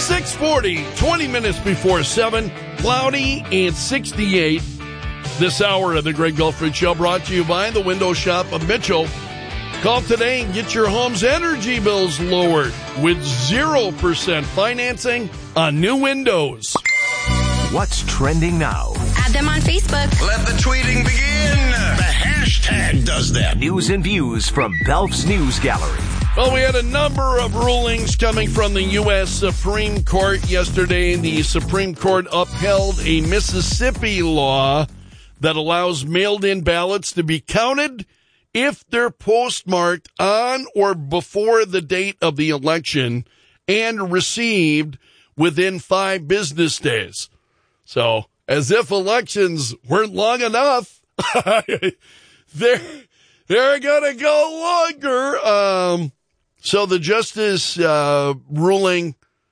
6:40, 20 minutes before 7, cloudy and 68. This hour of the Greg Belford Show brought to you by the Window Shop of Mitchell. Call today and get your home's energy bills lowered with 0% financing on new windows. What's trending now? Add them on Facebook. Let the tweeting begin. The hashtag does that. News and views from Belf's News Gallery. Well, we had a number of rulings coming from the U.S. Supreme Court yesterday. The Supreme Court upheld a Mississippi law that allows mailed-in ballots to be counted if they're postmarked on or before the date of the election and received within 5 business days. So, as if elections weren't long enough, they're going to go longer. So the justice ruling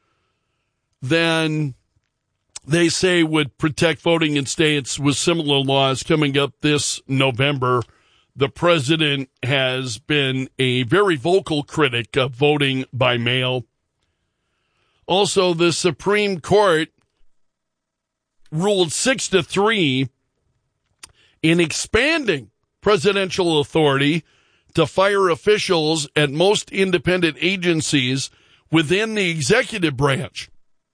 then they say would protect voting in states with similar laws coming up this November. The president has been a very vocal critic of voting by mail. Also, the Supreme Court ruled 6-3 in expanding presidential authority to fire officials at most independent agencies within the executive branch.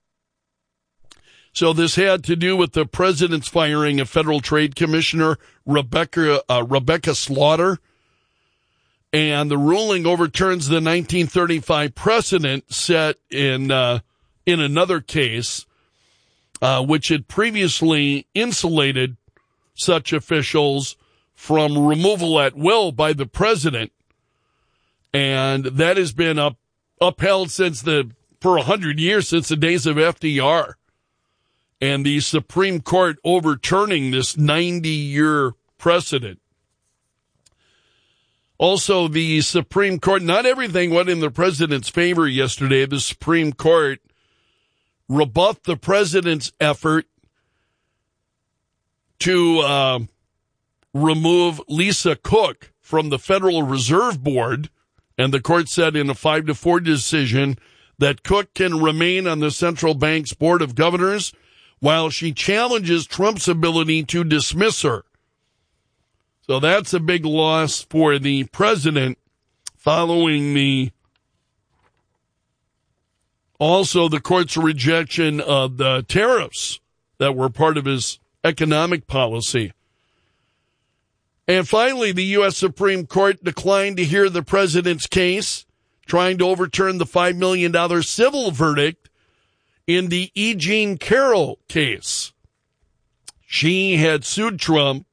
So this had to do with the president's firing of Federal Trade Commissioner Rebecca Slaughter. And the ruling overturns the 1935 precedent set in another case, which had previously insulated such officials from removal at will by the president. And that has been upheld for 100 years, since the days of FDR. And the Supreme Court overturning this 90-year precedent. Also, the Supreme Court, not everything went in the president's favor yesterday. The Supreme Court rebuffed the president's effort to remove Lisa Cook from the Federal Reserve Board, and the court said in a 5-4 decision that Cook can remain on the central bank's board of governors while she challenges Trump's ability to dismiss her. So that's a big loss for the president, following also the court's rejection of the tariffs that were part of his economic policy. And finally, the U.S. Supreme Court declined to hear the president's case, trying to overturn the $5 million civil verdict in the E. Jean Carroll case. She had sued Trump,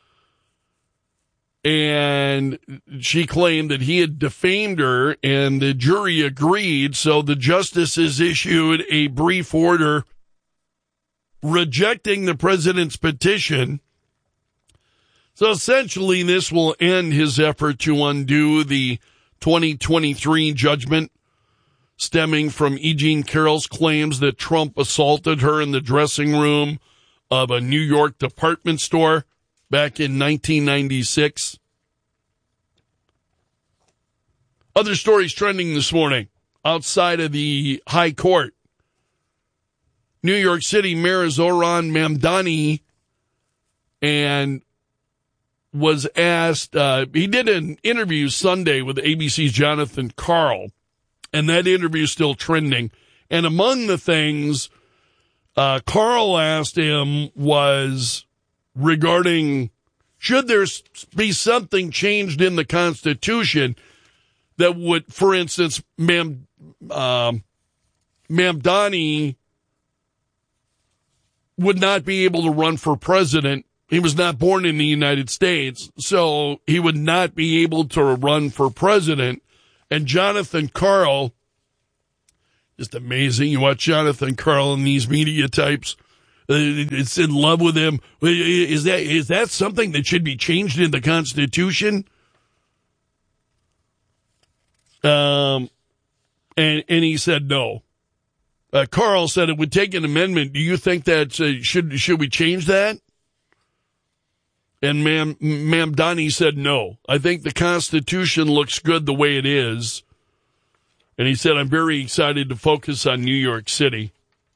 and she claimed that he had defamed her, and the jury agreed. So the justices issued a brief order rejecting the president's petition. So essentially, this will end his effort to undo the 2023 judgment stemming from E. Jean Carroll's claims that Trump assaulted her in the dressing room of a New York department store back in 1996. Other stories trending this morning outside of the high court. New York City Mayor Zohran Mamdani and was asked, he did an interview Sunday with ABC's Jonathan Karl, and that interview is still trending. And among the things Karl asked him was regarding, should there be something changed in the Constitution that would, for instance, Mamdani would not be able to run for president. He was not born in the United States, so he would not be able to run for president. And Jonathan Karl, just amazing. You watch Jonathan Karl and these media types, it's in love with him. Is that something that should be changed in the Constitution? And he said no. Karl said it would take an amendment. Do you think that should we change that? And Mamdani said no. I think the Constitution looks good the way it is. And he said, I'm very excited to focus on New York City.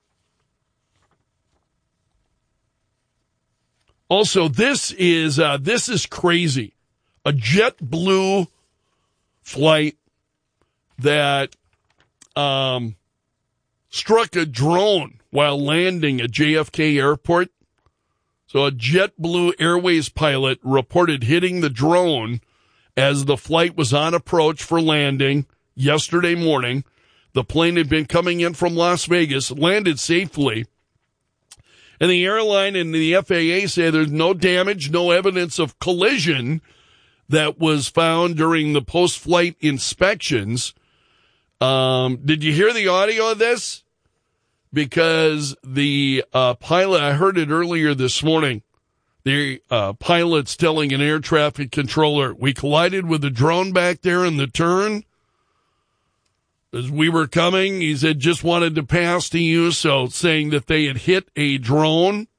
Also, this is crazy. A JetBlue flight that struck a drone while landing at JFK Airport. So a JetBlue Airways pilot reported hitting the drone as the flight was on approach for landing yesterday morning. The plane had been coming in from Las Vegas, landed safely. And the airline and the FAA say there's no damage, no evidence of collision that was found during the post-flight inspections. Did you hear the audio of this? Because the pilot, I heard it earlier this morning, the pilot's telling an air traffic controller, we collided with the drone back there in the turn. As we were coming, he said, just wanted to pass to you, so saying that they had hit a drone.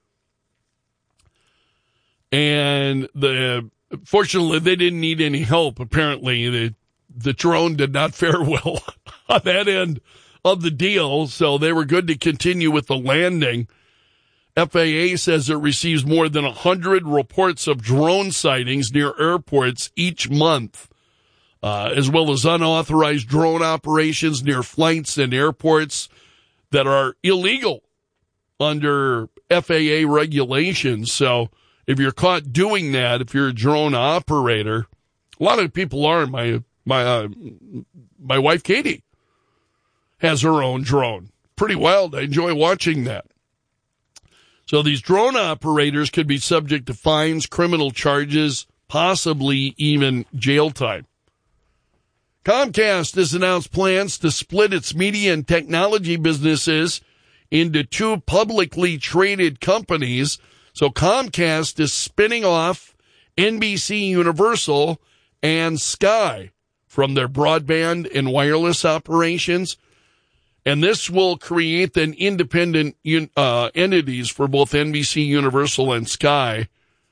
And fortunately, they didn't need any help, apparently. The drone did not fare well on that end of the deal, so they were good to continue with the landing. FAA says it receives more than 100 reports of drone sightings near airports each month, as well as unauthorized drone operations near flights and airports that are illegal under FAA regulations. So if you're caught doing that, if you're a drone operator, a lot of people are. My wife, Katie, has her own drone. Pretty wild. I enjoy watching that. So these drone operators could be subject to fines, criminal charges, possibly even jail time. Comcast has announced plans to split its media and technology businesses into two publicly traded companies. So Comcast is spinning off NBC Universal and Sky from their broadband and wireless operations. And this will create then independent entities for both NBC Universal and Sky.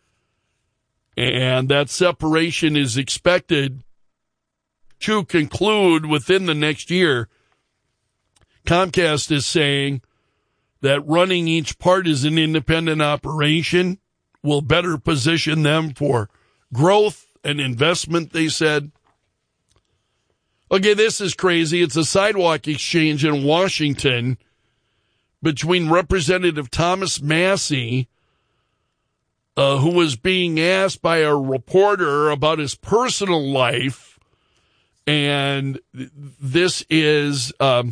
And that separation is expected to conclude within the next year. Comcast is saying that running each part as an independent operation will better position them for growth and investment, they said. Okay, this is crazy. It's a sidewalk exchange in Washington between Representative Thomas Massie, who was being asked by a reporter about his personal life, and this is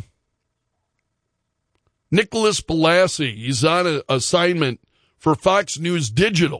Nicholas Balassi. He's on an assignment for Fox News Digital.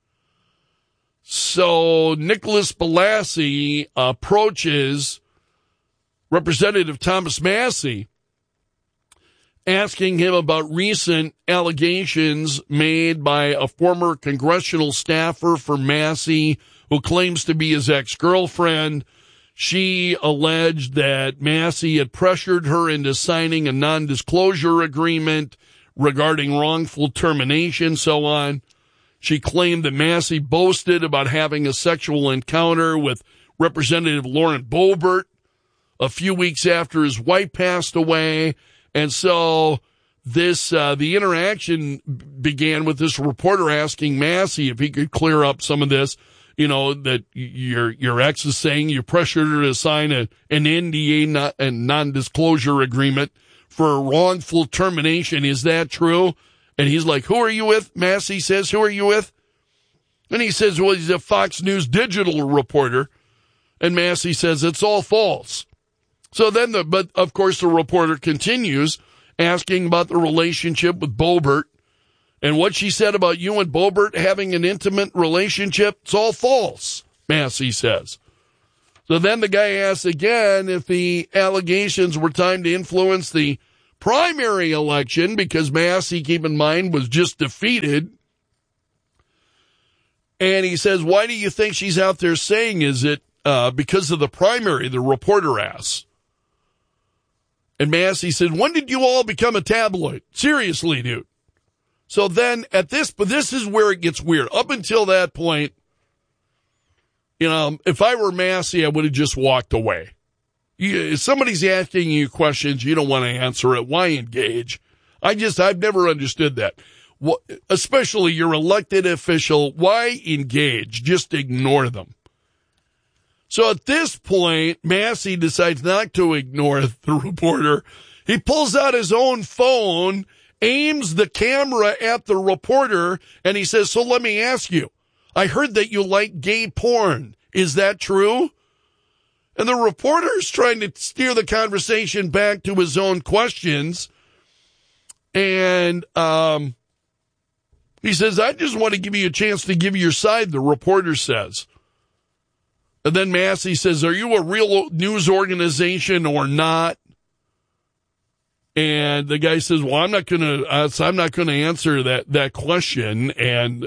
So Nicholas Balassi approaches Representative Thomas Massie, asking him about recent allegations made by a former congressional staffer for Massie who claims to be his ex-girlfriend. She alleged that Massie had pressured her into signing a non-disclosure agreement regarding wrongful termination, so on. She claimed that Massie boasted about having a sexual encounter with Representative Lauren Boebert a few weeks after his wife passed away. And so this, the interaction began with this reporter asking Massie if he could clear up some of this, you know, that your ex is saying you pressured her to sign an NDA, a non-disclosure agreement for wrongful termination. Is that true? And he's like, who are you with? Massie says, who are you with? And he says, well, he's a Fox News Digital reporter. And Massie says, it's all false. So then, but of course, the reporter continues asking about the relationship with Boebert and what she said about you and Boebert having an intimate relationship. It's all false, Massie says. So then the guy asks again if the allegations were timed to influence the primary election, because Massie, keep in mind, was just defeated. And he says, why do you think she's out there saying, is it because of the primary, the reporter asks. And Massie said, when did you all become a tabloid? Seriously, dude. So then but this is where it gets weird. Up until that point, you know, if I were Massie, I would have just walked away. Somebody's asking you questions, you don't want to answer it. Why engage? I've never understood that. Especially your elected official, why engage? Just ignore them. So at this point, Massey decides not to ignore the reporter. He pulls out his own phone, aims the camera at the reporter, and he says, so let me ask you, I heard that you like gay porn. Is that true? And the reporter's trying to steer the conversation back to his own questions. And he says, I just want to give you a chance to give your side, the reporter says. And then Massey says, are you a real news organization or not? And the guy says, well, I'm not going to answer that question. And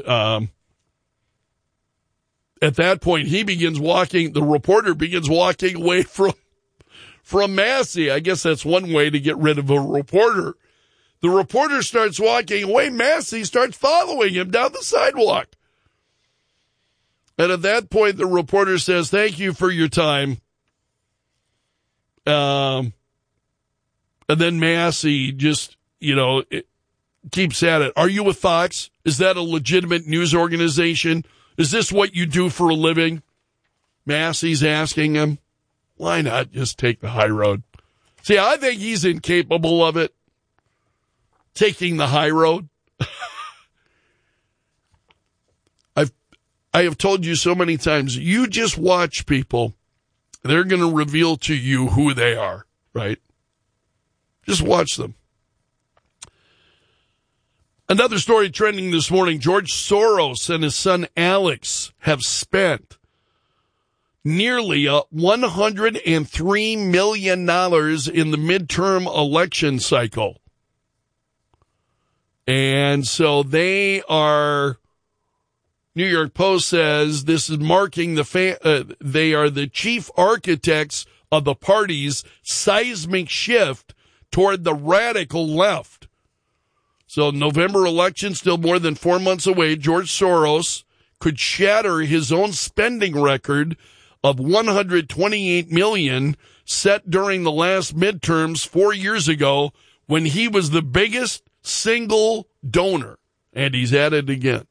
at that point, the reporter begins walking away from Massey. I guess that's one way to get rid of a reporter. The reporter starts walking away. Massey starts following him down the sidewalk. And at that point, the reporter says, thank you for your time. And then Massey just, keeps at it. Are you with Fox? Is that a legitimate news organization? Is this what you do for a living? Massey's asking him. Why not just take the high road? See, I think he's incapable of it. Taking the high road. I have told you so many times, you just watch people. They're going to reveal to you who they are, right? Just watch them. Another story trending this morning, George Soros and his son Alex have spent nearly $103 million in the midterm election cycle. And so they are, New York Post says, this is marking they are the chief architects of the party's seismic shift toward the radical left. So November election still more than 4 months away. George Soros could shatter his own spending record of $128 million set during the last midterms 4 years ago when he was the biggest single donor. And he's at it again.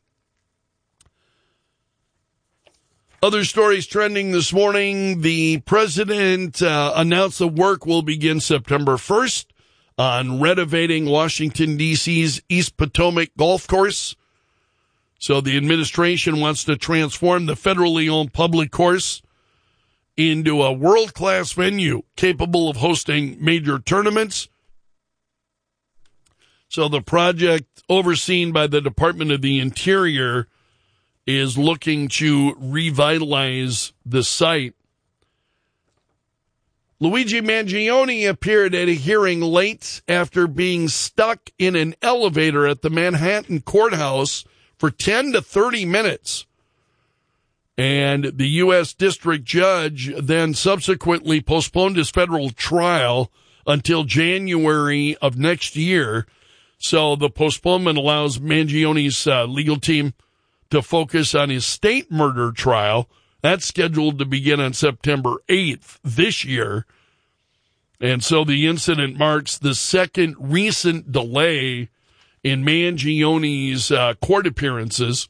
Other stories trending this morning. The president announced the work will begin September 1st on renovating Washington, D.C.'s East Potomac Golf Course. So the administration wants to transform the federally owned public course into a world-class venue capable of hosting major tournaments. So the project, overseen by the Department of the Interior, is looking to revitalize the site. Luigi Mangione appeared at a hearing late after being stuck in an elevator at the Manhattan courthouse for 10 to 30 minutes. And the U.S. District Judge then subsequently postponed his federal trial until January of next year. So the postponement allows Mangione's legal team to focus on his state murder trial. That's scheduled to begin on September 8th this year. And so the incident marks the second recent delay in Mangione's court appearances.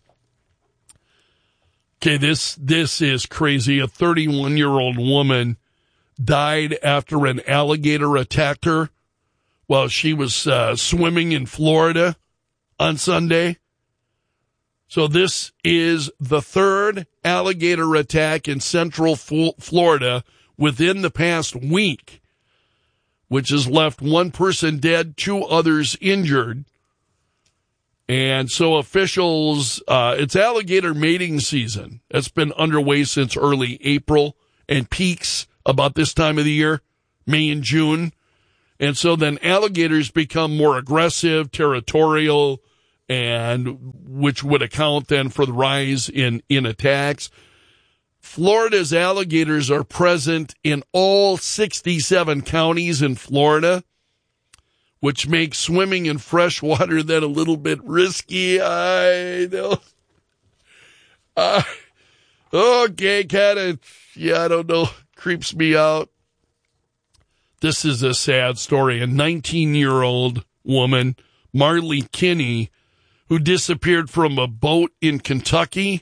Okay, this is crazy. A 31-year-old woman died after an alligator attacked her while she was swimming in Florida on Sunday. So this is the third alligator attack in central Florida within the past week, which has left one person dead, 2 others injured. And so officials, it's alligator mating season. That's been underway since early April and peaks about this time of the year, May and June. And so then alligators become more aggressive, territorial, and which would account then for the rise in attacks. Florida's alligators are present in all 67 counties in Florida, which makes swimming in fresh water then a little bit risky. I know. Okay, kind of, I don't know, creeps me out. This is a sad story. A 19-year-old woman, Marley Kinney, who disappeared from a boat in Kentucky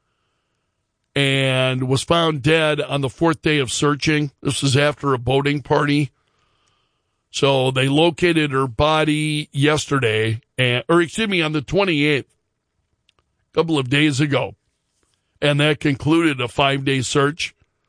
and was found dead on the fourth day of searching. This was after a boating party. So they located her body yesterday, on the 28th, a couple of days ago. And that concluded a 5-day search.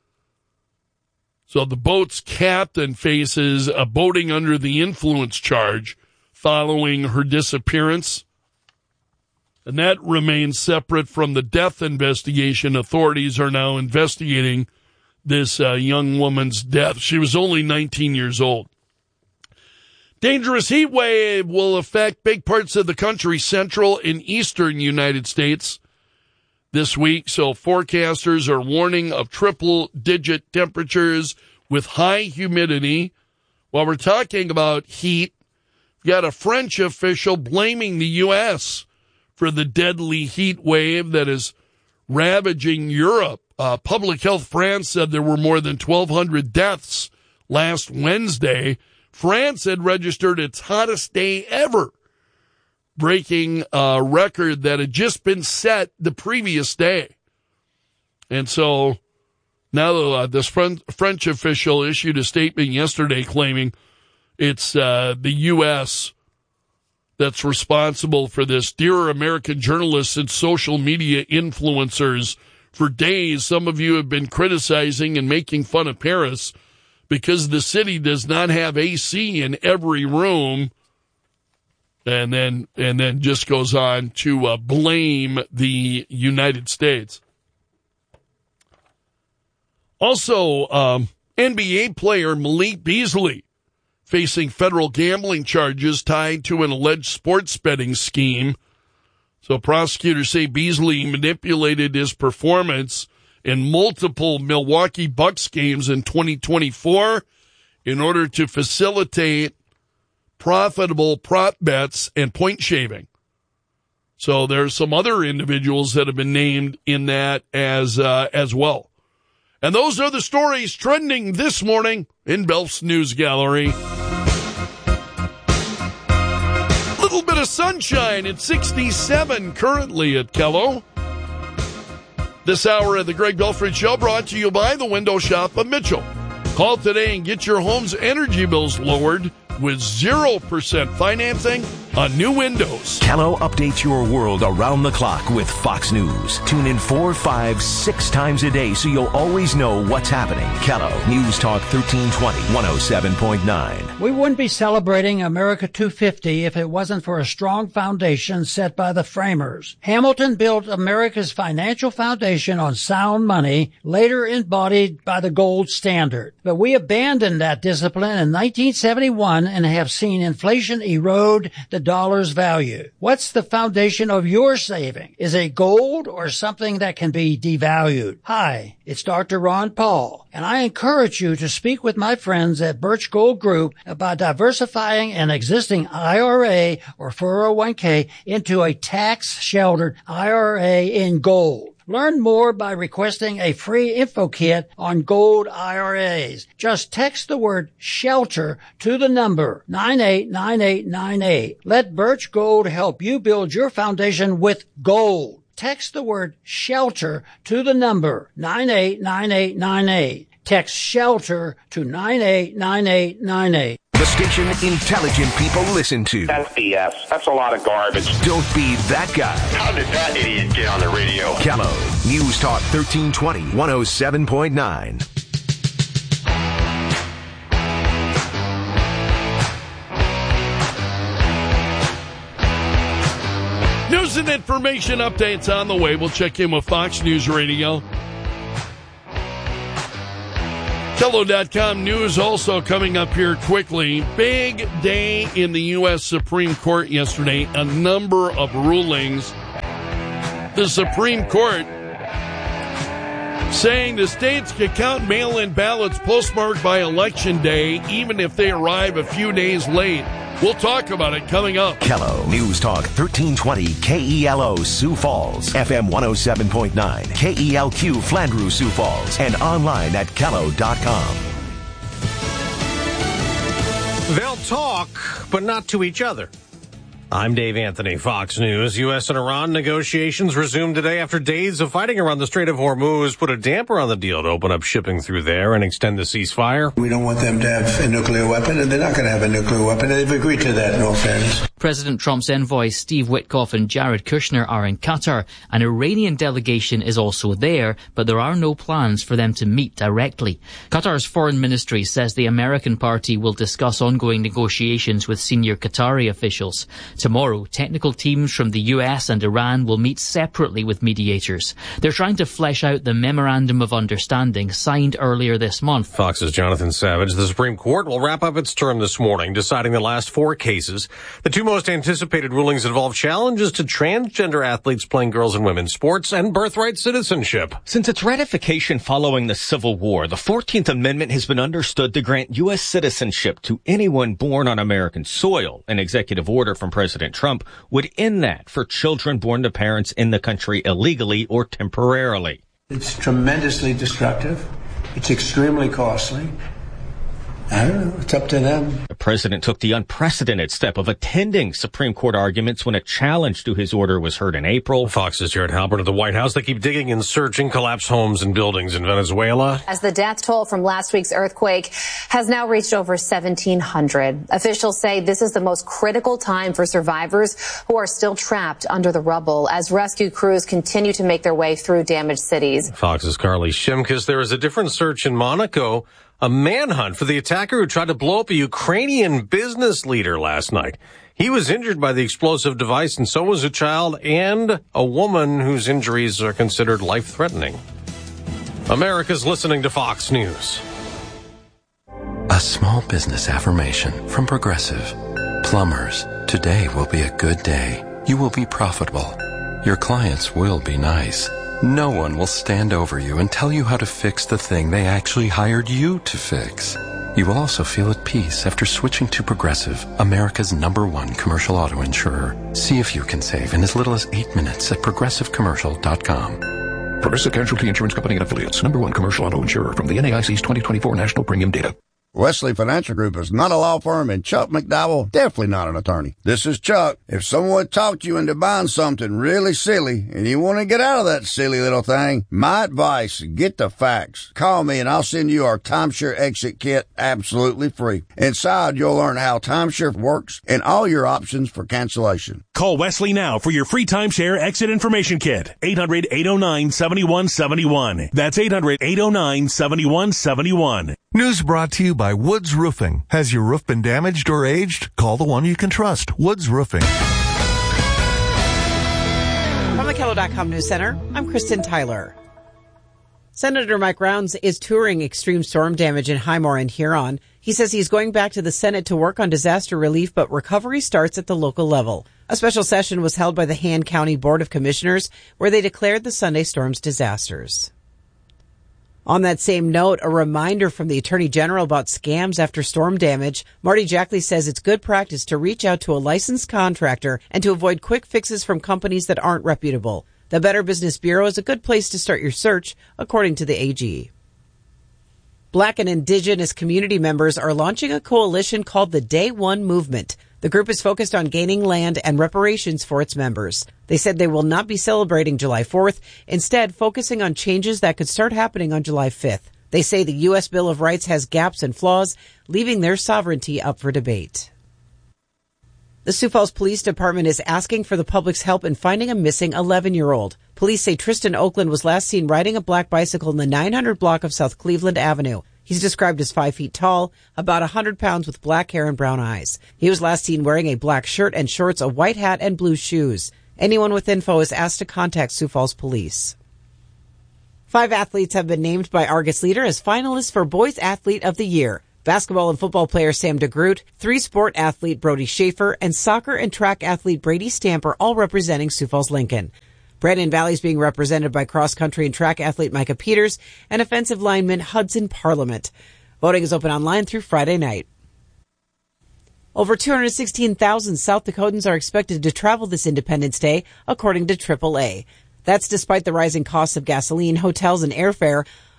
So the boat's captain faces a boating under the influence charge following her disappearance. And that remains separate from the death investigation. Authorities are now investigating this young woman's death. She was only 19 years old. Dangerous heat wave will affect big parts of the country, central and eastern United States this week. So forecasters are warning of triple-digit temperatures with high humidity. While we're talking about heat, we've got a French official blaming the U.S. for the deadly heat wave that is ravaging Europe. Public Health France said there were more than 1,200 deaths last Wednesday. France had registered its hottest day ever, breaking a record that had just been set the previous day. And so now this French official issued a statement yesterday claiming it's the U.S. that's responsible for this. Dear American journalists and social media influencers, for days some of you have been criticizing and making fun of Paris because the city does not have AC in every room. And then just goes on to blame the United States. Also, NBA player Malik Beasley facing federal gambling charges tied to an alleged sports betting scheme. So prosecutors say Beasley manipulated his performance in multiple Milwaukee Bucks games in 2024 in order to facilitate profitable prop bets and point shaving. So there's some other individuals that have been named in that as well. And those are the stories trending this morning in Belf's News Gallery. Little bit of sunshine at 67 currently at Kello. This hour of the Greg Belford Show brought to you by the Window Shop of Mitchell. Call today and get your home's energy bills lowered with 0% financing on new windows. Kello updates your world around the clock with Fox News. Tune in 4, 5, 6 times a day so you'll always know what's happening. Kello, News Talk 1320, 107.9. We wouldn't be celebrating America 250 if it wasn't for a strong foundation set by the framers. Hamilton built America's financial foundation on sound money, later embodied by the gold standard. But we abandoned that discipline in 1971 and have seen inflation erode the dollar's value. What's the foundation of your saving? Is it gold or something that can be devalued? Hi, it's Dr. Ron Paul, and I encourage you to speak with my friends at Birch Gold Group about diversifying an existing IRA or 401k into a tax-sheltered IRA in gold. Learn more by requesting a free info kit on gold IRAs. Just text the word SHELTER to the number 989898. Let Birch Gold help you build your foundation with gold. Text the word SHELTER to the number 989898. Text SHELTER to 989898. The station intelligent people listen to. That's BS. That's a lot of garbage. Don't be that guy. How did that idiot get on the radio? Kello, News Talk 1320, 107.9. News and information updates on the way. We'll check in with Fox News Radio. Kello.com news also coming up here quickly. Big day in the U.S. Supreme Court yesterday. A number of rulings. The Supreme Court saying the states can count mail-in ballots postmarked by Election Day even if they arrive a few days late. We'll talk about it coming up. Kello, News Talk 1320, KELO Sioux Falls, FM 107.9, KELQ Flandreau Sioux Falls, and online at Kello.com. talk, but not to each other. I'm Dave Anthony, Fox News. U.S. and Iran negotiations resumed today after days of fighting around the Strait of Hormuz put a damper on the deal to open up shipping through there and extend the ceasefire. We don't want them to have a nuclear weapon, and they're not going to have a nuclear weapon. They've agreed to that, in all fairness. President Trump's envoys Steve Witkoff and Jared Kushner are in Qatar. An Iranian delegation is also there, but there are no plans for them to meet directly. Qatar's foreign ministry says the American party will discuss ongoing negotiations with senior Qatari officials. Tomorrow, technical teams from the US and Iran will meet separately with mediators. They're trying to flesh out the Memorandum of Understanding signed earlier this month. Fox's Jonathan Savage. The Supreme Court will wrap up its term this morning, deciding the last 4 cases. The 2 most anticipated rulings involve challenges to transgender athletes playing girls and women's sports and birthright citizenship. Since its ratification following the Civil War, the 14th Amendment has been understood to grant U.S. citizenship to anyone born on American soil. An executive order from President Trump would end that for children born to parents in the country illegally or temporarily. It's tremendously destructive. It's extremely costly. I don't know. It's up to them. The president took the unprecedented step of attending Supreme Court arguments when a challenge to his order was heard in April. Fox's Jared Halpern of the White House. They keep digging and searching collapsed homes and buildings in Venezuela. As the death toll from last week's earthquake has now reached over 1,700. Officials say this is the most critical time for survivors who are still trapped under the rubble as rescue crews continue to make their way through damaged cities. Fox's Carly Shimkus. There is a different search in Monaco. A manhunt for the attacker who tried to blow up a Ukrainian business leader last night. He was injured by the explosive device, and so was a child and a woman whose injuries are considered life-threatening. America's listening to Fox News. A small business affirmation from Progressive. Plumbers, today will be a good day. You will be profitable. Your clients will be nice. No one will stand over you and tell you how to fix the thing they actually hired you to fix. You will also feel at peace after switching to Progressive, America's #1 commercial auto insurer. See if you can save in as little as 8 minutes at progressivecommercial.com. Progressive Casualty Insurance Company and Affiliates, #1 commercial auto insurer from the NAIC's 2024 National Premium Data. Wesley Financial Group is not a law firm, and Chuck McDowell definitely not an attorney. This is Chuck. If someone talked you into buying something really silly and you want to get out of that silly little thing, my advice, get the facts. Call me and I'll send you our timeshare exit kit absolutely free. Inside, you'll learn how timeshare works and all your options for cancellation. Call Wesley now for your free timeshare exit information kit. 800-809-7171. That's 800-809-7171. News brought to you by Woods Roofing. Has your roof been damaged or aged? Call the one you can trust, Woods Roofing. From the KELO.com News Center, I'm Kristen Tyler. Senator Mike Rounds is touring extreme storm damage in Highmore and Huron. He says he's going back to the Senate to work on disaster relief, but recovery starts at the local level. A special session was held by the Han County Board of Commissioners, where they declared the Sunday storms disasters. On that same note, a reminder from the Attorney General about scams after storm damage. Marty Jackley says it's good practice to reach out to a licensed contractor and to avoid quick fixes from companies that aren't reputable. The Better Business Bureau is a good place to start your search, according to the AG. Black and Indigenous community members are launching a coalition called the Day One Movement. The group is focused on gaining land and reparations for its members. They said they will not be celebrating July 4th, instead focusing on changes that could start happening on July 5th. They say the U.S. Bill of Rights has gaps and flaws, leaving their sovereignty up for debate. The Sioux Falls Police Department is asking for the public's help in finding a missing 11-year-old. Police say Tristan Oakland was last seen riding a black bicycle in the 900 block of South Cleveland Avenue. He's described as 5 feet tall, about 100 pounds with black hair and brown eyes. He was last seen wearing a black shirt and shorts, a white hat, and blue shoes. Anyone with info is asked to contact Sioux Falls Police. 5 athletes have been named by Argus Leader as finalists for Boys Athlete of the Year. Basketball and football player Sam DeGroot, 3-sport athlete Brody Schaefer, and soccer and track athlete Brady Stamper all representing Sioux Falls Lincoln. Brandon Valley is being represented by cross-country and track athlete Micah Peters and offensive lineman Hudson Parliament. Voting is open online through Friday night. Over 216,000 South Dakotans are expected to travel this Independence Day, according to AAA. That's despite the rising costs of gasoline, hotels, and airfare.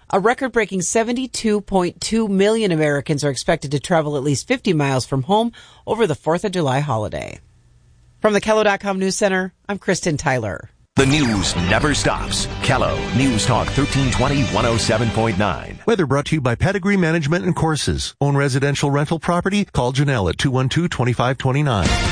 A record-breaking 72.2 million Americans are expected to travel at least 50 miles from home over the 4th of July holiday. From the Kello.com News Center, I'm Kristen Tyler. The news never stops. Kello News Talk 1320 107.9. Weather brought to you by Pedigree Management and Courses. Own residential rental property? Call Janelle at 212-2529.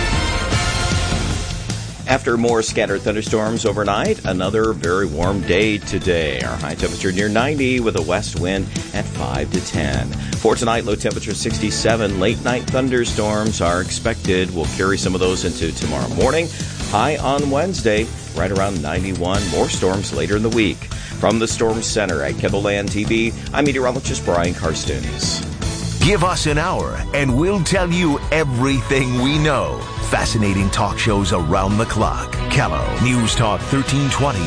After more scattered thunderstorms overnight, another very warm day today. Our high temperature near 90 with a west wind at 5 to 10. For tonight, low temperature 67. Late night thunderstorms are expected. We'll carry some of those into tomorrow morning. High on Wednesday, right around 91. More storms later in the week. From the Storm Center at KELOLAND TV, I'm meteorologist Brian Karstens. Give us an hour and we'll tell you everything we know. Fascinating talk shows around the clock. Kello News Talk 1320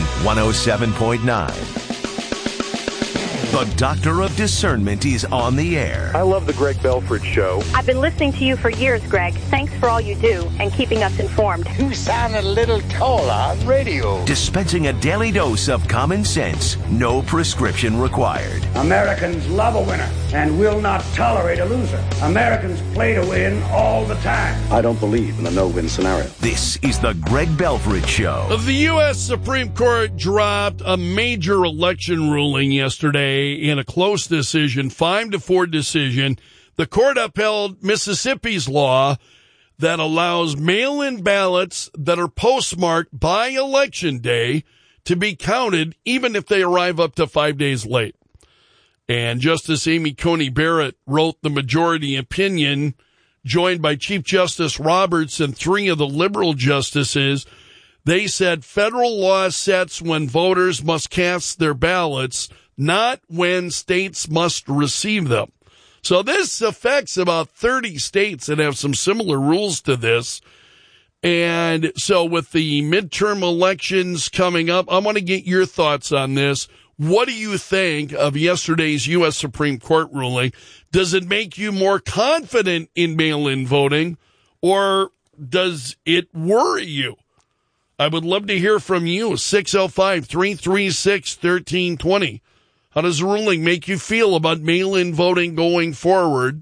107.9. The Doctor of Discernment is on the air. I love the Greg Belford Show. I've been listening to you for years, Greg. Thanks for all you do and keeping us informed. You sound a little taller on radio. Dispensing a daily dose of common sense, no prescription required. Americans love a winner and will not tolerate a loser. Americans play to win all the time. I don't believe in a no-win scenario. This is the Greg Belford Show. The U.S. Supreme Court dropped a major election ruling yesterday in a close decision, 5-4 decision. The court upheld Mississippi's law that allows mail-in ballots that are postmarked by Election Day to be counted even if they arrive up to 5 days late. And Justice Amy Coney Barrett wrote the majority opinion, joined by Chief Justice Roberts and 3 of the liberal justices. They said federal law sets when voters must cast their ballots, not when states must receive them. So this affects about 30 states that have some similar rules to this. And so with the midterm elections coming up, I want to get your thoughts on this. What do you think of yesterday's U.S. Supreme Court ruling? Does it make you more confident in mail-in voting, or does it worry you? I would love to hear from you. 605-336-1320. How does the ruling make you feel about mail-in voting going forward?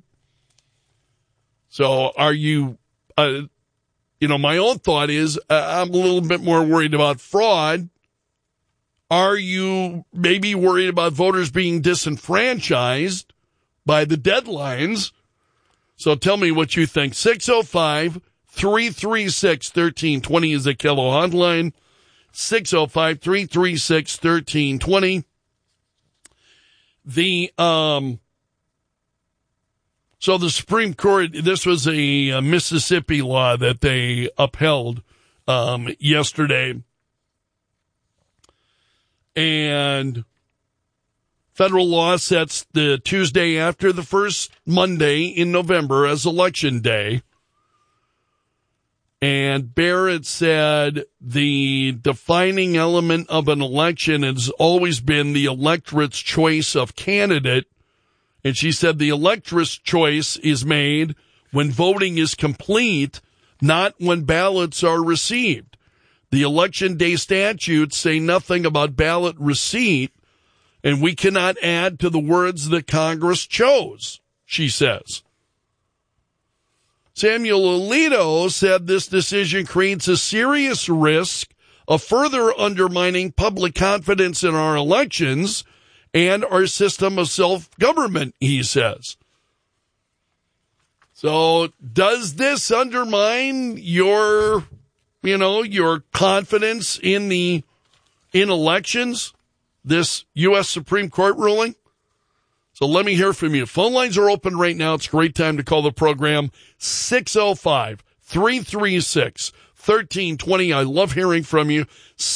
So are you, my own thought is I'm a little bit more worried about fraud. Are you maybe worried about voters being disenfranchised by the deadlines? So tell me what you think. 605-336-1320 is the Kello hotline. 605-336-1320. So the Supreme Court, this was a Mississippi law that they upheld yesterday. And federal law sets the Tuesday after the first Monday in November as Election Day. And Barrett said the defining element of an election has always been the electorate's choice of candidate. And she said the electorate's choice is made when voting is complete, not when ballots are received. The Election Day statutes say nothing about ballot receipt, and we cannot add to the words that Congress chose, she says. Samuel Alito said this decision creates a serious risk of further undermining public confidence in our elections and our system of self-government, he says. So does this undermine your confidence in elections, this U.S. Supreme Court ruling? So let me hear from you. Phone lines are open right now. It's a great time to call the program. 605-336-1320. I love hearing from you.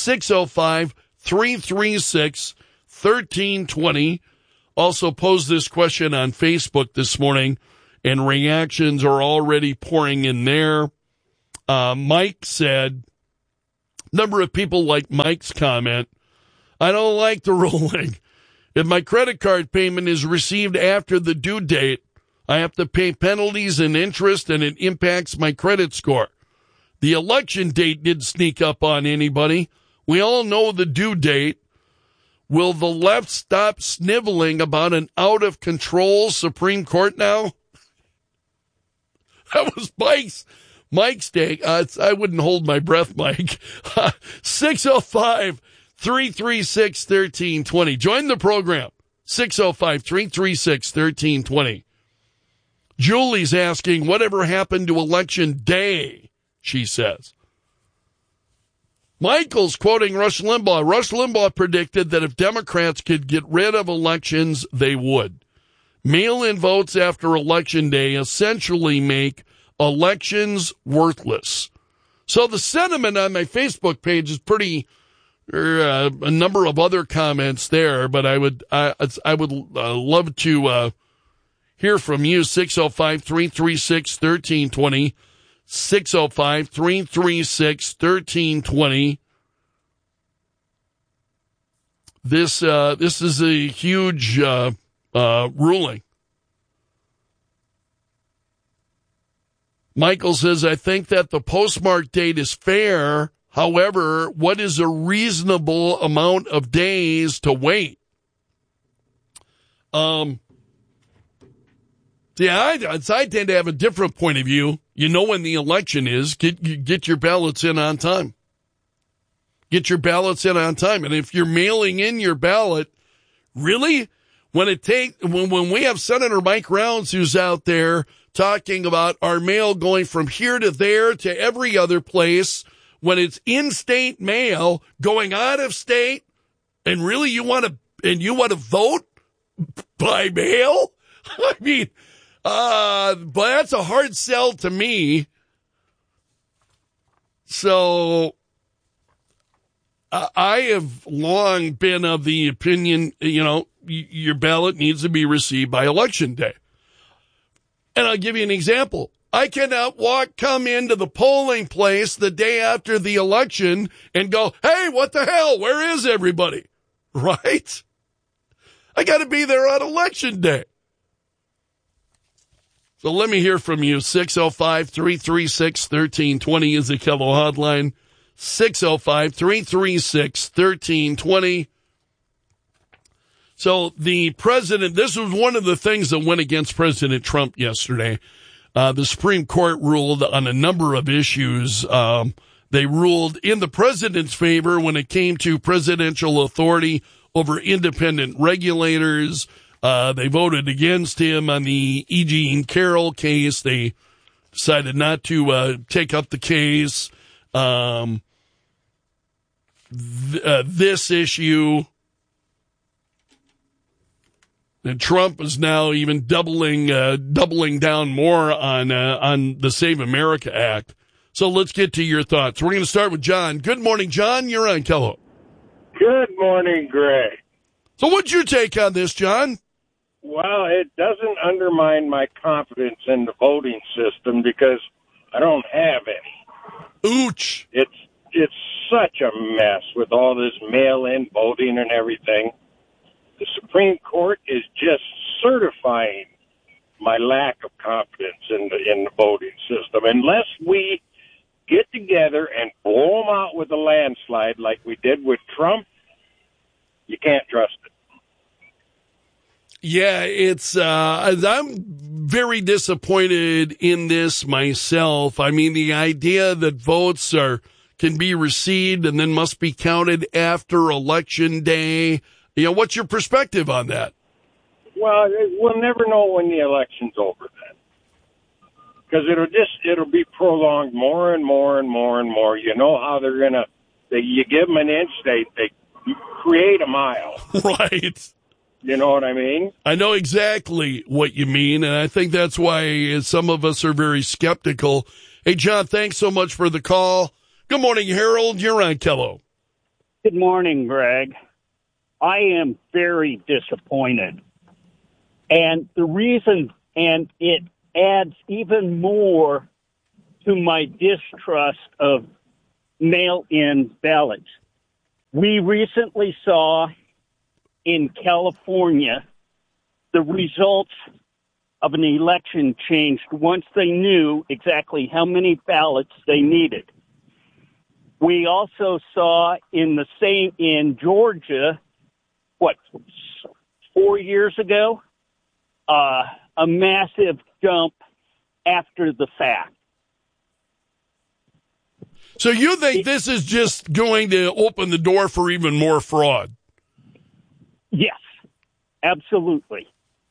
605-336-1320. Also posed this question on Facebook this morning, and reactions are already pouring in there. Mike said, number of people like Mike's comment, I don't like the ruling. If my credit card payment is received after the due date, I have to pay penalties and interest, and it impacts my credit score. The election date didn't sneak up on anybody. We all know the due date. Will the left stop sniveling about an out-of-control Supreme Court now? That was Mike's take. I wouldn't hold my breath, Mike. 605-336-1320. Join the program. 605-336-1320. Julie's asking, whatever happened to Election Day, she says. Michael's quoting Rush Limbaugh. Rush Limbaugh predicted that if Democrats could get rid of elections, they would. Mail-in votes after Election Day essentially make elections worthless. So the sentiment on my Facebook page is pretty, a number of other comments there, but I would love to hear from you. 605-336-1320. 605-336-1320. This is a huge ruling. Michael says, I think that the postmark date is fair. However, what is a reasonable amount of days to wait? I tend to have a different point of view. You know when the election is. Get your ballots in on time. Get your ballots in on time. And if you're mailing in your ballot, really? When we have Senator Mike Rounds who's out there talking about our mail going from here to there to every other place, when it's in-state mail going out of state, and really you want to vote by mail? I mean, but that's a hard sell to me. So I have long been of the opinion, your ballot needs to be received by Election Day. And I'll give you an example. I cannot come into the polling place the day after the election and go, hey, what the hell? Where is everybody? Right? I got to be there on Election Day. So let me hear from you. 605-336-1320 is the Kello hotline. 605-336-1320. So the president, this was one of the things that went against President Trump yesterday. The Supreme Court ruled on a number of issues. They ruled in the president's favor when it came to presidential authority over independent regulators. They voted against him on the E. Jean Carroll case. They decided not to take up the case. This issue, and Trump is now even doubling down more on the Save America Act. So let's get to your thoughts. We're going to start with John. Good morning, John. You're on Kello. Good morning, Greg. So what's your take on this, John? Well, it doesn't undermine my confidence in the voting system because I don't have any. Ooch. It's such a mess with all this mail-in voting and everything. The Supreme Court is just certifying my lack of confidence in the voting system. Unless we get together and blow them out with a landslide like we did with Trump, you can't trust it. Yeah, I'm very disappointed in this myself. I mean, the idea that votes can be received and then must be counted after Election Day. What's your perspective on that? Well, we'll never know when the election's over then. Because it'll be prolonged more and more and more and more. You know how you give them an inch, they create a mile. Right. You know what I mean? I know exactly what you mean, and I think that's why some of us are very skeptical. Hey, John, thanks so much for the call. Good morning, Harold. You're on Kello. Good morning, Greg. I am very disappointed. And the reason, and it adds even more to my distrust of mail-in ballots. We recently saw in California the results of an election changed once they knew exactly how many ballots they needed. We also saw in Georgia 4 years ago, a massive jump after the fact. So you think this is just going to open the door for even more fraud? Yes, absolutely.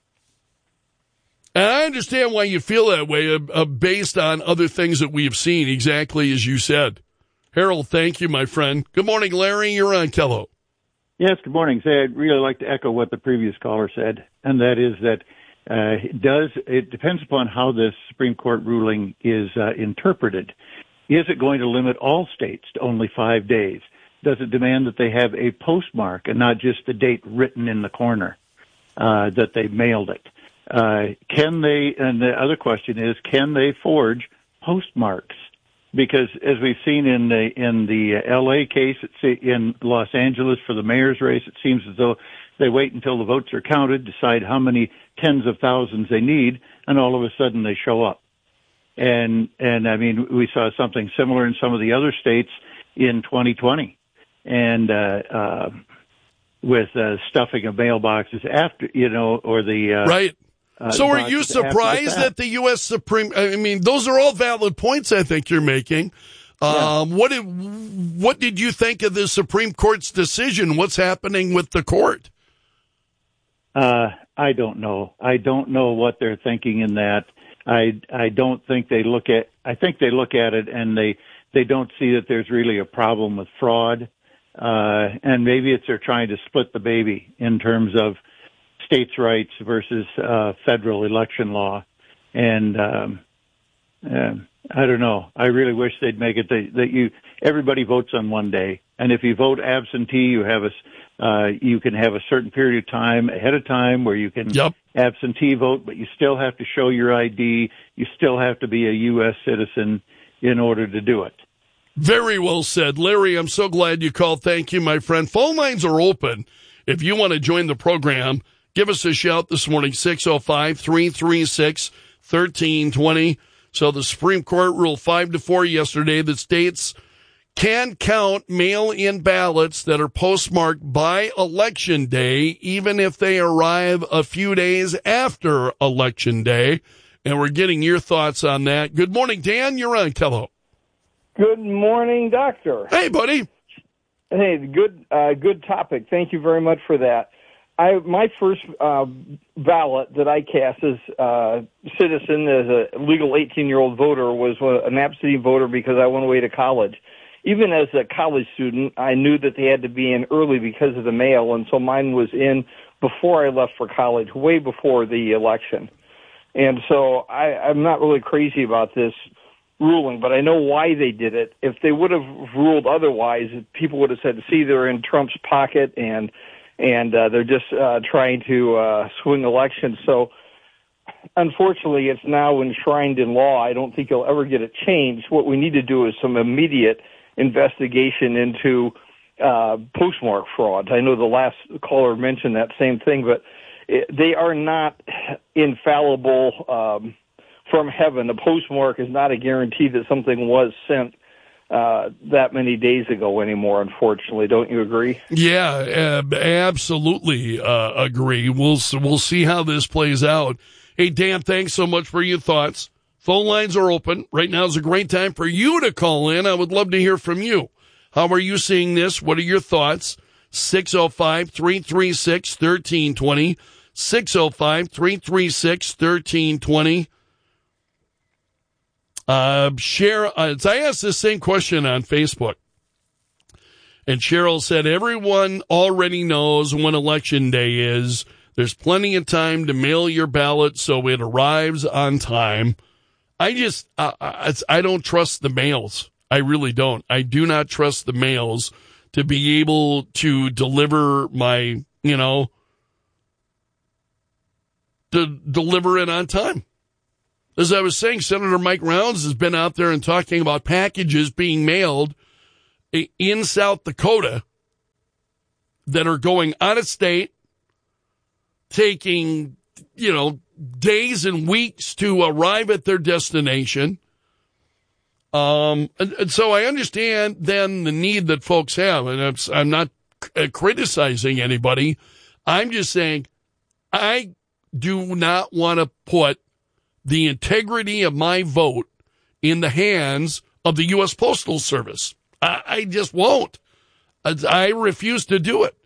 And I understand why you feel that way based on other things that we have seen, exactly as you said. Harold, thank you, my friend. Good morning, Larry. You're on Kello. Yes, good morning. Say, I'd really like to echo what the previous caller said, and that is that it depends upon how this Supreme Court ruling is interpreted. Is it going to limit all states to only 5 days? Does it demand that they have a postmark and not just the date written in the corner that they mailed it? Can they? And the other question is, can they forge postmarks? Because as we've seen in the L.A. case, in Los Angeles for the mayor's race, it seems as though they wait until the votes are counted, decide how many tens of thousands they need, and all of a sudden they show up. And I mean, we saw something similar in some of the other states in 2020, and with stuffing of mailboxes after, or the right. So are you surprised that the U.S. Supreme? I mean, those are all valid points I think you're making. Yeah. What did you think of the Supreme Court's decision? What's happening with the court? I don't know. I don't know what they're thinking in that. I don't think they look at. I think they look at it and they don't see that there's really a problem with fraud, and maybe they're trying to split the baby in terms of states' rights versus federal election law. And I don't know. I really wish they'd make it that everybody votes on one day, and if you vote absentee, you can have a certain period of time ahead of time where you can absentee vote, but you still have to show your ID. You still have to be a U.S. citizen in order to do it. Very well said. Larry, I'm so glad you called. Thank you, my friend. Phone lines are open. If you want to join the program, give us a shout this morning, 605-336-1320. So the Supreme Court ruled 5-4 yesterday that states can count mail-in ballots that are postmarked by Election Day, even if they arrive a few days after Election Day. And we're getting your thoughts on that. Good morning, Dan. You're on Kello. Good morning, Doctor. Hey, buddy. Hey, good topic. Thank you very much for that. My first ballot that I cast as a citizen, as a legal 18-year-old voter, was an absentee voter because I went away to college. Even as a college student, I knew that they had to be in early because of the mail, and so mine was in before I left for college, way before the election. And so I'm not really crazy about this ruling, but I know why they did it. If they would have ruled otherwise, people would have said, see, they're in Trump's pocket, and they're just trying to swing elections. So, unfortunately, it's now enshrined in law. I don't think you'll ever get it changed. What we need to do is some immediate investigation into postmark fraud. I know the last caller mentioned that same thing, but they are not infallible from heaven. A postmark is not a guarantee that something was sent that many days ago anymore, unfortunately. Don't you agree? Yeah, absolutely agree. We'll see how this plays out. Hey, Dan, thanks so much for your thoughts. Phone lines are open. Right now is a great time for you to call in. I would love to hear from you. How are you seeing this? What are your thoughts? 605-336-1320. 605-336-1320. I asked the same question on Facebook, and Cheryl said, everyone already knows when Election Day is. There's plenty of time to mail your ballot so it arrives on time. I don't trust the mails. I really don't. I do not trust the mails to be able to deliver my, to deliver it on time. As I was saying, Senator Mike Rounds has been out there and talking about packages being mailed in South Dakota that are going out of state, taking, days and weeks to arrive at their destination. And so I understand then the need that folks have, and I'm not criticizing anybody, I'm just saying I do not want to put the integrity of my vote in the hands of the U.S. Postal Service. I just won't. I refuse to do it.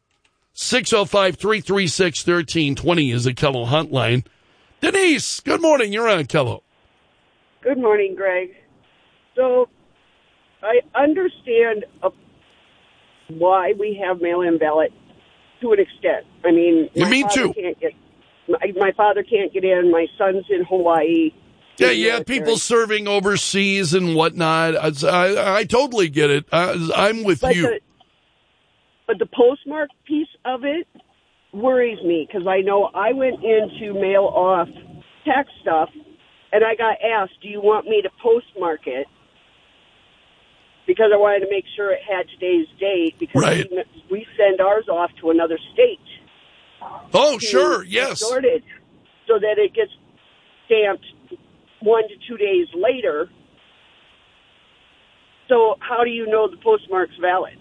605-336-1320 is the Kello hotline. Denise, good morning. You're on Kello. Good morning, Greg. So I understand why we have mail-in ballot to an extent. I mean, my father can't get in. My son's in Hawaii. Yeah, you have people serving overseas and whatnot. I totally get it. I'm with you. But the postmark piece of it worries me because I know I went in to mail off tax stuff, and I got asked, do you want me to postmark it? Because I wanted to make sure it had today's date because we send ours off to another state. Oh, sure, yes. Sorted so that it gets stamped 1 to 2 days later. So how do you know the postmark's valid?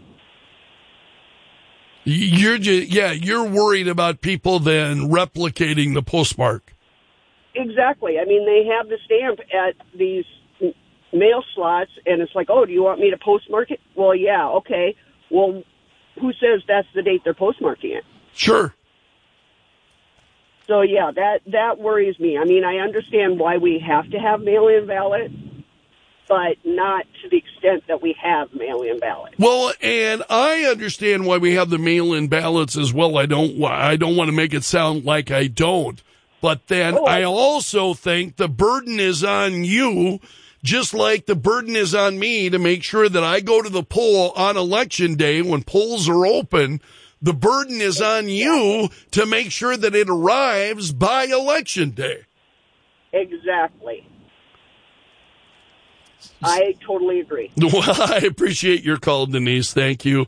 You're worried about people then replicating the postmark. Exactly. I mean, they have the stamp at these mail slots, and it's like, oh, do you want me to postmark it? Well, yeah, okay. Well, who says that's the date they're postmarking it? Sure. So, yeah, that worries me. I mean, I understand why we have to have mail-in ballot, but not to the extent that we have mail-in ballots. Well, and I understand why we have the mail-in ballots as well. I don't want to make it sound like I don't. But then I also think the burden is on you, just like the burden is on me to make sure that I go to the poll on Election Day when polls are open. The burden is on you to make sure that it arrives by Election Day. Exactly. I totally agree. Well, I appreciate your call, Denise. Thank you.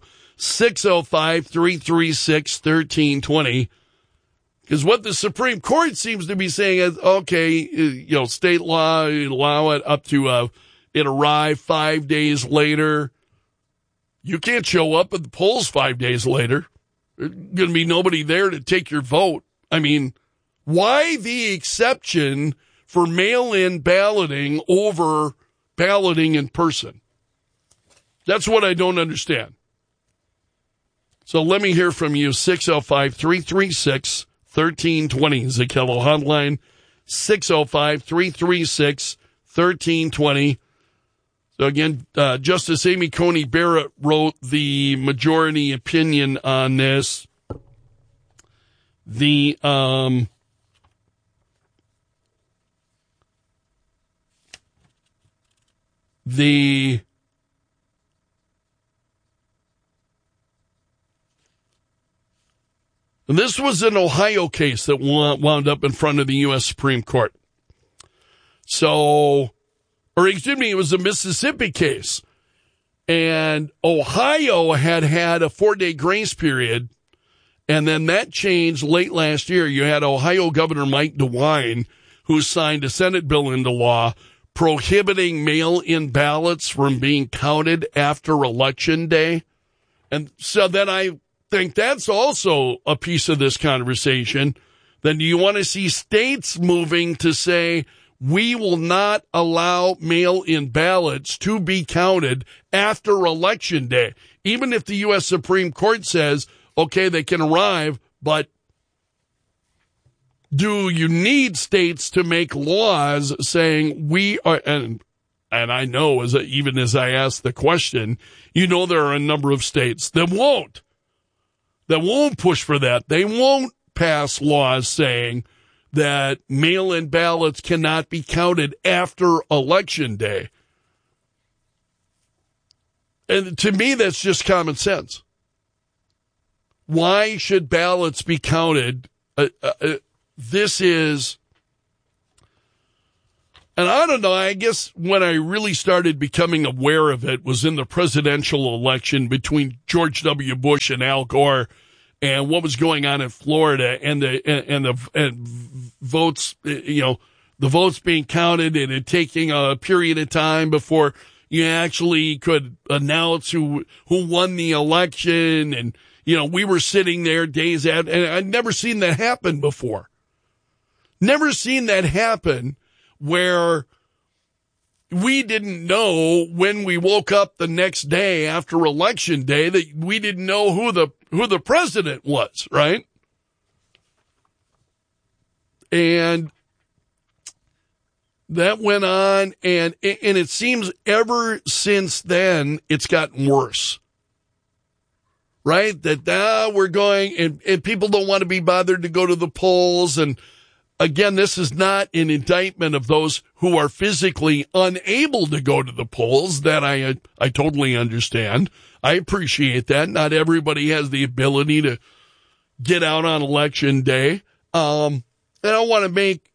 605-336-1320. Because what the Supreme Court seems to be saying is, okay, state law, allow it up to it arrive 5 days later. You can't show up at the polls 5 days later. There's going to be nobody there to take your vote. I mean, why the exception for mail-in balloting over balloting in person? That's what I don't understand. So let me hear from you. 605-336-1320 is the Kello hotline. 605-336-1320. So again, Justice Amy Coney Barrett wrote the majority opinion on this. This was an Ohio case that wound up in front of the U.S. Supreme Court. It was a Mississippi case. And Ohio had a 4-day grace period, and then that changed late last year. You had Ohio Governor Mike DeWine, who signed a Senate bill into law prohibiting mail-in ballots from being counted after Election Day. And so then I think that's also a piece of this conversation. Then do you want to see states moving to say, we will not allow mail-in ballots to be counted after Election Day, even if the U.S. Supreme Court says, okay, they can arrive, but do you need states to make laws saying we are, and I know even as I ask the question, there are a number of states that won't push for that. They won't pass laws saying that mail-in ballots cannot be counted after Election Day. And to me, that's just common sense. Why should ballots be counted? This is, and I don't know, I guess when I really started becoming aware of it was in the presidential election between George W. Bush and Al Gore, and what was going on in Florida, and the votes, the votes being counted, and it taking a period of time before you actually could announce who won the election, and we were sitting there days out, and I'd never seen that happen before. Never seen that happen where we didn't know when we woke up the next day after Election Day that we didn't know who the president was, right? And that went on, and it seems ever since then it's gotten worse. Right? That now we're going, and people don't want to be bothered to go to the polls. And again, this is not an indictment of those who are physically unable to go to the polls. That I totally understand. I appreciate that. Not everybody has the ability to get out on Election Day. And I want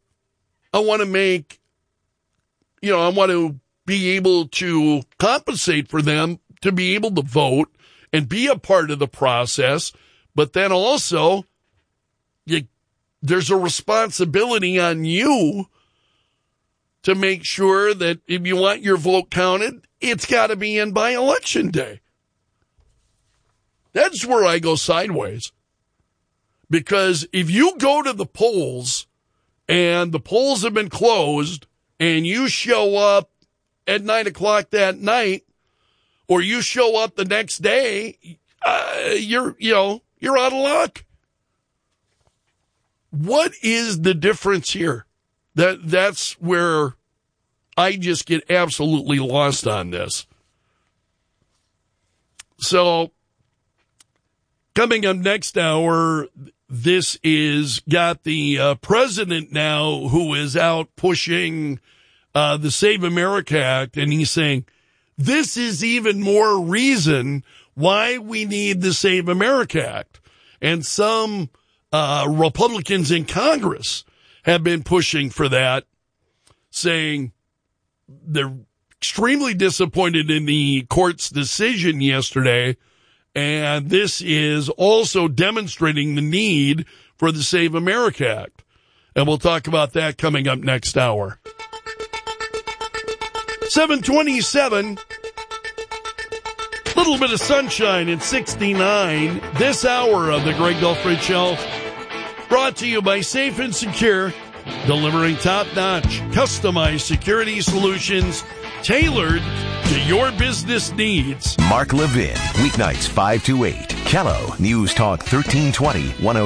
to be able to compensate for them to be able to vote and be a part of the process, but then also there's a responsibility on you to make sure that if you want your vote counted, it's got to be in by Election Day. That's where I go sideways. Because if you go to the polls and the polls have been closed and you show up at 9 o'clock that night, or you show up the next day, you're out of luck. What is the difference here? That's where I just get absolutely lost on this. So, coming up next hour, this is got the president now who is out pushing the Save America Act, and he's saying, this is even more reason why we need the Save America Act. And some Republicans in Congress have been pushing for that, saying they're extremely disappointed in the court's decision yesterday. And this is also demonstrating the need for the Save America Act. And we'll talk about that coming up next hour. 727, little bit of sunshine at 69. This hour of the Greg Delfridge Show, brought to you by Safe and Secure, delivering top-notch, customized security solutions tailored to your business needs. Mark Levin, weeknights 5 to 8. Kello, News Talk 1320,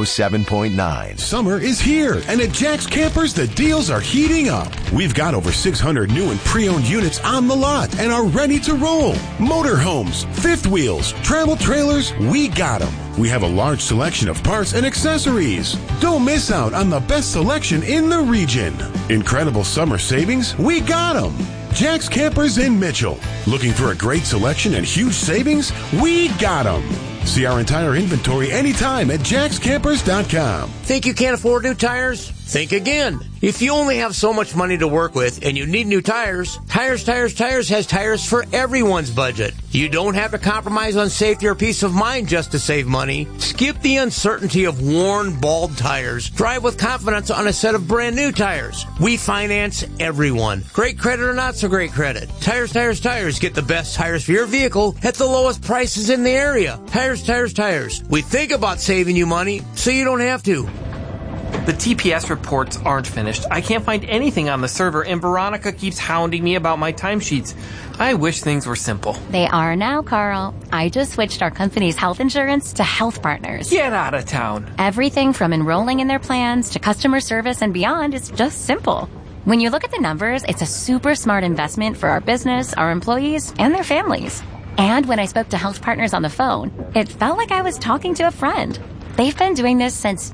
107.9. Summer is here, and at Jack's Campers, the deals are heating up. We've got over 600 new and pre-owned units on the lot and are ready to roll. Motorhomes, fifth wheels, travel trailers, we got them. We have a large selection of parts and accessories. Don't miss out on the best selection in the region. Incredible summer savings, we got them. Jack's Campers in Mitchell. Looking for a great selection and huge savings? We got them. See our entire inventory anytime at jackscampers.com. Think you can't afford new tires? Think again. If you only have so much money to work with and you need new tires, Tires has tires for everyone's budget. You don't have to compromise on safety or peace of mind just to save money. Skip the uncertainty of worn, bald tires. Drive with confidence on a set of brand new tires. We finance everyone. Great credit or not so great credit. Tires. Get the best tires for your vehicle at the lowest prices in the area. Tires. We think about saving you money so you don't have to. The TPS reports aren't finished. I can't find anything on the server, and Veronica keeps hounding me about my timesheets. I wish things were simple. They are now, Carl. I just switched our company's health insurance to Health Partners. Get out of town. Everything from enrolling in their plans to customer service and beyond is just simple. When you look at the numbers, it's a super smart investment for our business, our employees, and their families. And when I spoke to Health Partners on the phone, it felt like I was talking to a friend. They've been doing this since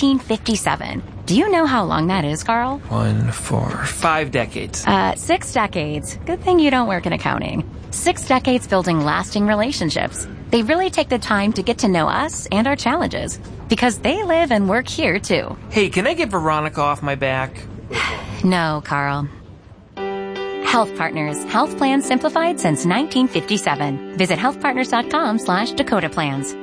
1957. Do you know how long that is, Carl? 1, 4, 5 decades. 6 decades. Good thing you don't work in accounting. 6 decades building lasting relationships. They really take the time to get to know us and our challenges because they live and work here, too. Hey, can I get Veronica off my back? No, Carl. Health Partners. Health plans simplified since 1957. Visit healthpartners.com/Dakota Plans.